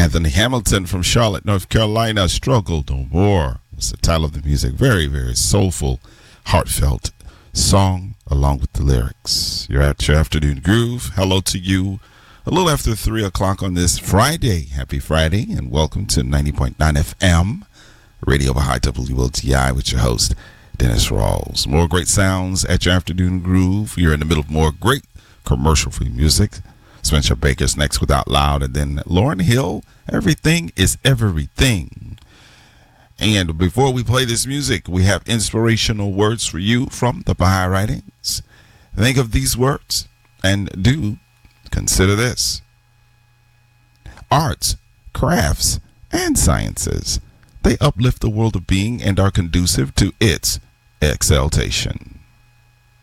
Anthony Hamilton from Charlotte, North Carolina, Struggle No More. It's the title of the music. Very, very soulful, heartfelt song along with the lyrics. You're at your afternoon groove. Hello to you. A little after 3 o'clock on this Friday. Happy Friday and welcome to 90.9 FM, Radio Baha'i WLTI with your host, Dennis Rawls. More great sounds at your afternoon groove. You're in the middle of more great commercial-free music. Spencer Baker's next with Out Loud, and then Lauryn Hill, Everything is Everything. And before we play this music, we have inspirational words for you from the Baha'i writings. Think of these words and do consider this. Arts, crafts, and sciences, they uplift the world of being and are conducive to its exaltation.